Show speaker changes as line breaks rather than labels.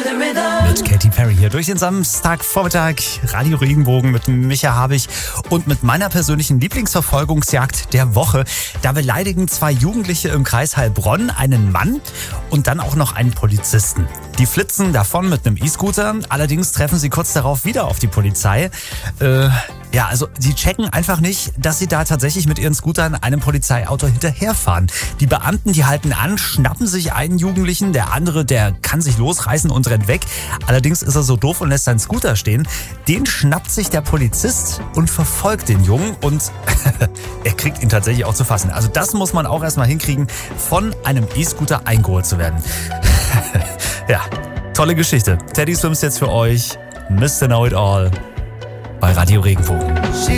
Mit Katy Perry hier durch den Samstagvormittag. Radio Regenbogen mit Micha Habich und mit meiner persönlichen Lieblingsverfolgungsjagd der Woche. Da beleidigen 2 Jugendliche im Kreis Heilbronn einen Mann und dann auch noch einen Polizisten. Die flitzen davon mit einem E-Scooter, allerdings treffen sie kurz darauf wieder auf die Polizei. Also sie checken einfach nicht, dass sie da tatsächlich mit ihren Scootern einem Polizeiauto hinterherfahren. Die Beamten, die halten an, schnappen sich einen Jugendlichen, der andere, der kann sich losreißen und rennt weg. Allerdings ist er so doof und lässt seinen Scooter stehen. Den schnappt sich der Polizist und verfolgt den Jungen und er kriegt ihn tatsächlich auch zu fassen. Also das muss man auch erstmal hinkriegen, von einem E-Scooter eingeholt zu werden. Ja, tolle Geschichte. Teddy Swims jetzt für euch. Mr. Know It All bei Radio Regenbogen.